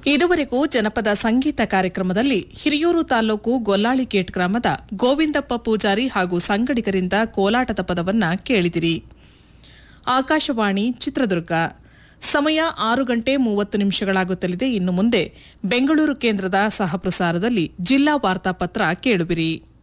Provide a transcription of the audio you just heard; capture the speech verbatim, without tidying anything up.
ಇದುವರೆಗೂ ಜನಪದ ಸಂಗೀತ ಕಾರ್ಯಕ್ರಮದಲ್ಲಿ ಹಿರಿಯೂರು ತಾಲೂಕು ಗೊಲ್ಲಾಳಿಗೇಟ್ ಗ್ರಾಮದ ಗೋವಿಂದಪ್ಪ ಪೂಜಾರಿ ಹಾಗೂ ಸಂಗಡಿಗರಿಂದ ಕೋಲಾಟದ ಪದವನ್ನ ಕೇಳಿದಿರಿ. ಆಕಾಶವಾಣಿ ಚಿತ್ರದುರ್ಗ. ಸಮಯ ಆರು ಗಂಟೆ ಮೂವತ್ತು ನಿಮಿಷಗಳಾಗುತ್ತಲಿದೆ. ಇನ್ನು ಮುಂದೆ ಬೆಂಗಳೂರು ಕೇಂದ್ರದ ಸಹಪ್ರಸಾರದಲ್ಲಿ ಜಿಲ್ಲಾ ವಾರ್ತಾಪತ್ರ ಕೇಳುವಿರಿ.